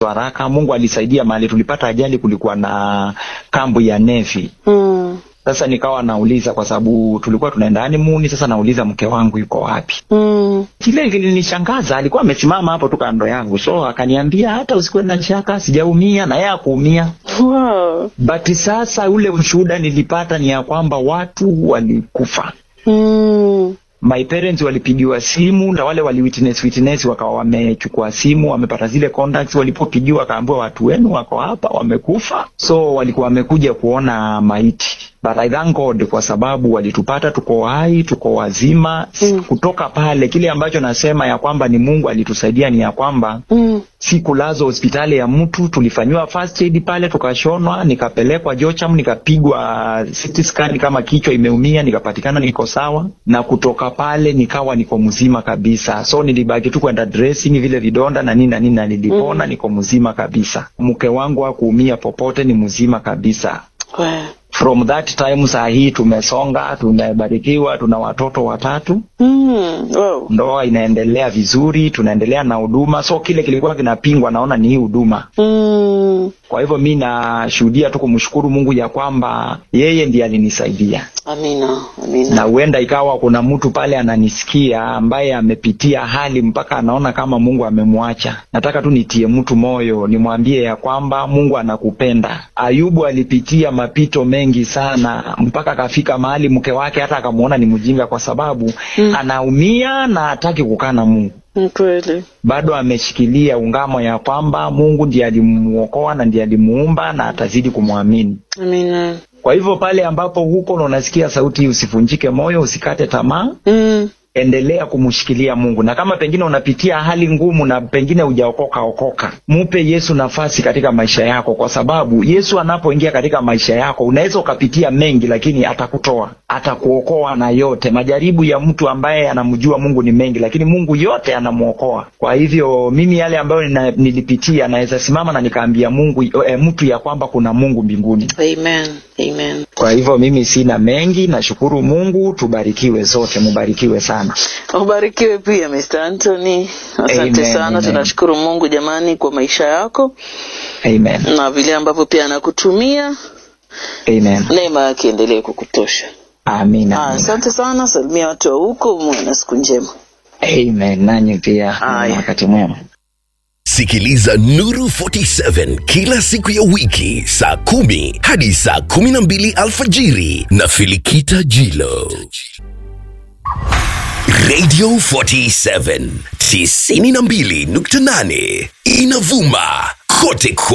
haraka. Mungu alisaidia, mahali tulipata ajali kulikuwa na kambi ya Navy. Sasa nikawa nauliza, kwa sababu tulikuwa tunaenda honeymoon, sasa nauliza mke wangu yuko wapi? Kile kilinishangaza, alikuwa amesimama hapo tu kando yangu. So akaniambia hata usikuwe na shaka, sijaumia, na yeye hakuumia. Wow. But sasa ule ushuhuda nilipata ni ya kwamba watu walikufa. My parents walipigiwa simu, na wale wali witness wakawa wamechukua simu, wamepata zile contacts. Walipopigiwa wakaambiwa watu wenu wako hapa wamekufa. So walikuwa wamekuja kuona maiti. But I thank God kwa sababu walitupata tuko hai, tuko wazima. Kutoka pale, kile ambacho nasema ya kwamba ni Mungu alitusaidia ni ya kwamba sikulazwa hospitali ya mtu, tulifanywa first aid pale, tukashonwa, nikapelekwa Jocham, nikapigwa CT scan kama kichwa imeumia, nikapatikana niko sawa, na kutoka pale nikawa niko mzima kabisa. So nilibaki tu kwenda dressing vile vidonda na nini na nilipona, niko mzima kabisa. Mke wangu hakuumia popote, ni mzima kabisa. From that time saa hii tumesonga, tumebarikiwa, tuna watoto 3. Wow. Ndoa inaendelea vizuri, tunaendelea na huduma. So kile kilikuwa kinapingwa naona ni hii huduma. Kwa hivyo mimi nashuhudia tu kumshukuru Mungu ya kwamba yeye ndiye alinisaidia. Amina, amina. Na huenda ikawa kuna mtu pale ananisikia ambaye amepitia hali mpaka anaona kama Mungu amemwacha. Nataka tu nitie mtu moyo, nimwambie ya kwamba Mungu anakupenda. Ayubu alipitia mapito mengi sana mpaka kafika mahali mke wake hata akamuona ni mjinga, kwa sababu anaumia na hataki kukaa na Mungu. Kweli. Bado ameshikilia ungamo ya kwamba Mungu ndiye alimuokoa na ndiye alimuumba na atazidi kumwamini. Amina. Kwa hivyo pale ambapo huko unasikia sauti, usivunjike moyo, usikate tamaa. Endelea kumshikilia Mungu. Na kama pengine unapitia hali ngumu na pengine hujaokoka, mupe Yesu nafasi katika maisha yako, kwa sababu Yesu anapoingia katika maisha yako unaweza ukapitia mengi, lakini atakutoa, atakuokoa na yote. Majaribu ya mtu ambaye anamjua Mungu ni mengi, lakini Mungu yote anamuokoa. Kwa hivyo mimi yale ambayo nilipitia naweza simama na nikaambia Mungu mtu ya kwamba kuna Mungu mbinguni. Amen. Amen. Kwa hivyo mimi sina mengi, nashukuru Mungu. Tubarikiwe zote, mubarikiwe sana. Ubarikiwe pia Mr. Anthony. Asante sana. Amen. Tunashukuru Mungu jamani kwa maisha yako. Amen. Na vile ambavyo pia anakutumia. Amen. Neema yake endelee kukutosha. Amina. Asante sana. Salimia watu wa huko, muwe na siku njema. Amen. Nanyi pia wakati mwema. Sikiliza Nuru 47 kila siku ya wiki saa 10 hadi saa 12 alfajiri na Filikita Jilo. Radio 47 92.8 inavuma kote.